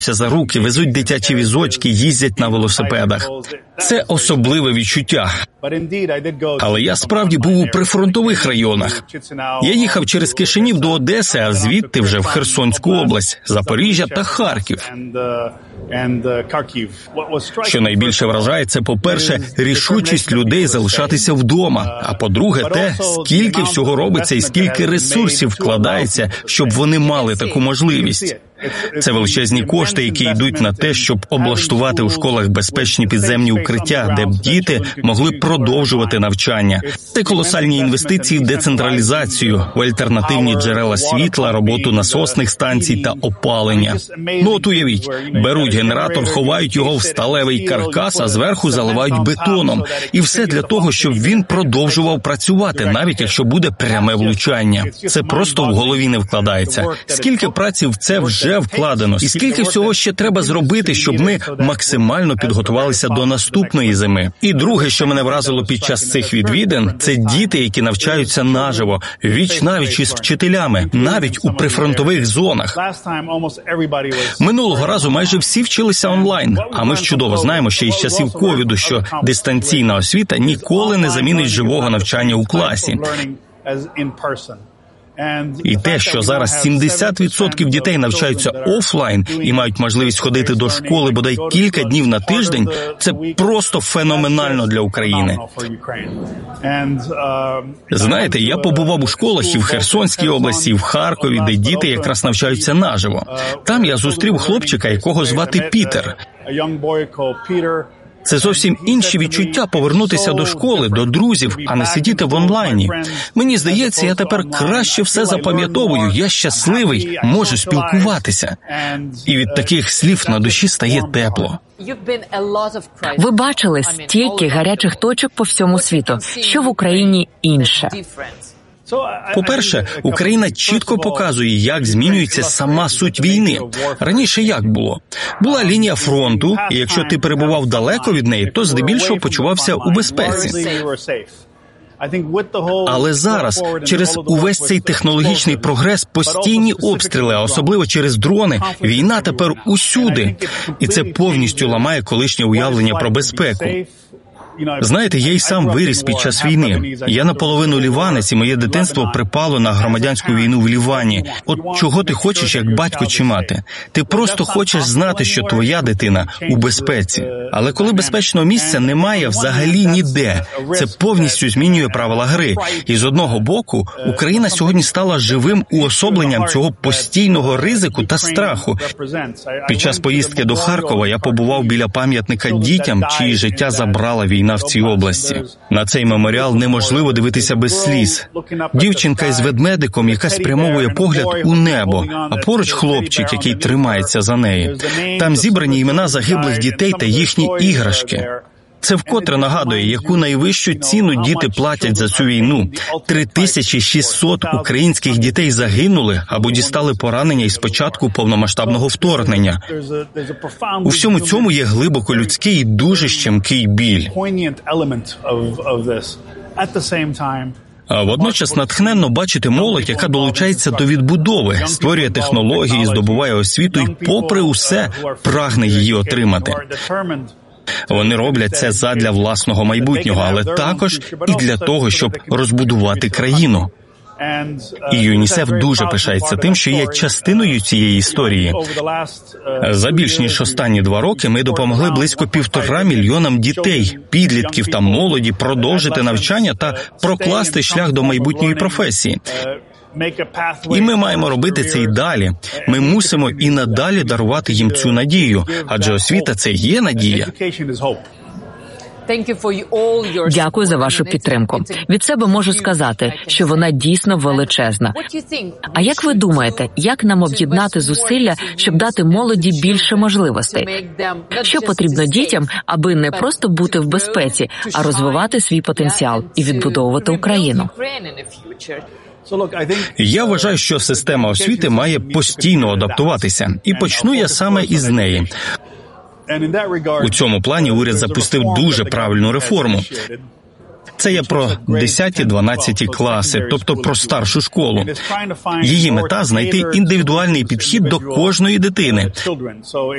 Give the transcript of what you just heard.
за руки, везуть дитячі візочки, їздять на велосипедах. Це особливе відчуття. Але я справді був у прифронтових районах. Я їхав через Кишинів до Одеси, а звідти вже в Херсонську область, Запоріжжя та Харків. Що найбільше вражає, це, по-перше, рішучість людей залишатися вдома, а по-друге, те, скільки всього робиться і скільки ресурсів вкладається, щоб вони мали таку можливість. Це величезні кошти, які йдуть на те, щоб облаштувати у школах безпечні підземні укриття, де б діти могли продовжувати навчання. Це колосальні інвестиції в децентралізацію, в альтернативні джерела світла, роботу насосних станцій та опалення. Ну от уявіть, беруть генератор, ховають його в сталевий каркас, а зверху заливають бетоном. І все для того, щоб він продовжував працювати, навіть якщо буде пряме влучання. Це просто в голові не вкладається. Скільки праці в це вже вкладено, і скільки всього ще треба зробити, щоб ми максимально підготувалися до наступної зими. І друге, що мене вразило під час цих відвідин, це діти, які навчаються наживо, віч-навіч із вчителями, навіть у прифронтових зонах. Минулого разу майже всі вчилися онлайн, а ми ж чудово знаємо ще із часів ковіду, що дистанційна освіта ніколи не замінить живого навчання у класі. І те, що зараз 70% дітей навчаються офлайн і мають можливість ходити до школи бодай кілька днів на тиждень, це просто феноменально для України. Знаєте, я побував у школах і в Херсонській області, і в Харкові, де діти якраз навчаються наживо. Там я зустрів хлопчика, якого звати Пітер. Це зовсім інші відчуття повернутися до школи, до друзів, а не сидіти в онлайні. Мені здається, я тепер краще все запам'ятовую, я щасливий, можу спілкуватися. І від таких слів на душі стає тепло. Ви бачили стільки гарячих точок по всьому світу. Що в Україні інше? По-перше, Україна чітко показує, як змінюється сама суть війни. Раніше як було? Була лінія фронту, і якщо ти перебував далеко від неї, то здебільшого почувався у безпеці. Але зараз, через увесь цей технологічний прогрес, постійні обстріли, а особливо через дрони, війна тепер усюди. І це повністю ламає колишнє уявлення про безпеку. Знаєте, я й сам виріс під час війни. Я наполовину ліванець, і моє дитинство припало на громадянську війну в Лівані. От чого ти хочеш, як батько чи мати? Ти просто хочеш знати, що твоя дитина у безпеці. Але коли безпечного місця немає взагалі ніде, це повністю змінює правила гри. І з одного боку, Україна сьогодні стала живим уособленням цього постійного ризику та страху. Під час поїздки до Харкова я побував біля пам'ятника дітям, чиї життя забрала війна в цій області. На цей меморіал неможливо дивитися без сліз. Дівчинка із ведмедиком, яка спрямовує погляд у небо, а поруч хлопчик, який тримається за неї. Там зібрані імена загиблих дітей та їхні іграшки. Це вкотре нагадує, яку найвищу ціну діти платять за цю війну. 3600 українських дітей загинули або дістали поранення із початку повномасштабного вторгнення. У всьому цьому є глибоко людський і дуже щемкий біль. А водночас натхненно бачити молодь, яка долучається до відбудови, створює технології, здобуває освіту і, попри усе, прагне її отримати. Вони роблять це задля власного майбутнього, але також і для того, щоб розбудувати країну. І ЮНІСЕФ дуже пишається тим, що є частиною цієї історії. За більш ніж останні 2 роки ми допомогли близько 1,5 мільйонам дітей, підлітків та молоді продовжити навчання та прокласти шлях до майбутньої професії. І ми маємо робити це і далі. Ми мусимо і надалі дарувати їм цю надію, адже освіта – це є надія. Дякую за вашу підтримку. Від себе можу сказати, що вона дійсно величезна. А як ви думаєте, як нам об'єднати зусилля, щоб дати молоді більше можливостей? Що потрібно дітям, аби не просто бути в безпеці, а розвивати свій потенціал і відбудовувати Україну? Я вважаю, що система освіти має постійно адаптуватися. І почну я саме із неї. У цьому плані уряд запустив дуже правильну реформу. Це є про 10-12 класи, тобто про старшу школу. Її мета – знайти індивідуальний підхід до кожної дитини.